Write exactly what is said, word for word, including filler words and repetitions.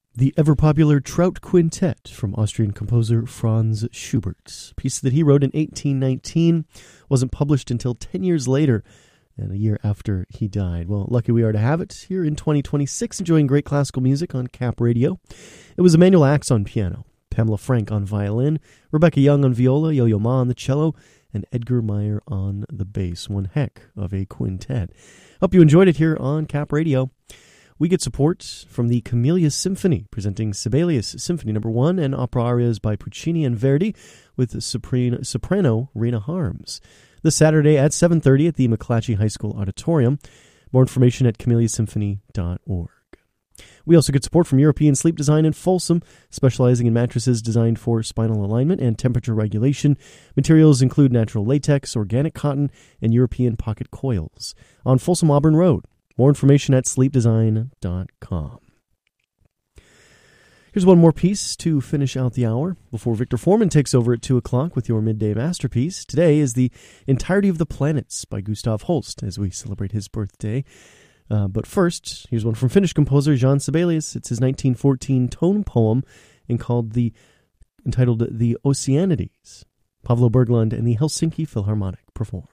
The ever-popular Trout Quintet from Austrian composer Franz Schubert. A piece that he wrote in eighteen nineteen, wasn't published until ten years later, and a year after he died. Well, lucky we are to have it here in twenty twenty-six, enjoying great classical music on Cap Radio. It was Emmanuel Axe on piano, Pamela Frank on violin, Rebecca Young on viola, Yo-Yo Ma on the cello, and Edgar Meyer on the bass. One heck of a quintet. Hope you enjoyed it here on Cap Radio. We get support from the Camellia Symphony, presenting Sibelius Symphony Number One and opera arias by Puccini and Verdi with soprano, soprano Rena Harms. This Saturday at seven thirty at the McClatchy High School Auditorium. More information at camellia symphony dot org. We also get support from European Sleep Design in Folsom, specializing in mattresses designed for spinal alignment and temperature regulation. Materials include natural latex, organic cotton, and European pocket coils. On Folsom Auburn Road. More information at sleep design dot com. Here's one more piece to finish out the hour before Victor Foreman takes over at two o'clock with your midday masterpiece. Today is The Entirety of the Planets by Gustav Holst as we celebrate his birthday. Uh, but first, here's one from Finnish composer Jean Sibelius. It's his nineteen fourteen tone poem and called the, entitled The Oceanides. Pavlo Berglund and the Helsinki Philharmonic perform.